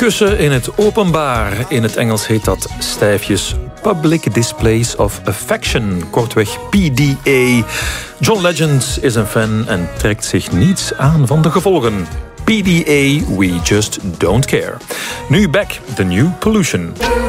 Kussen in het openbaar. In het Engels heet dat stijfjes Public Displays of Affection, kortweg PDA. John Legend is een fan en trekt zich niets aan van de gevolgen. PDA, we just don't care. Nu back, the new pollution.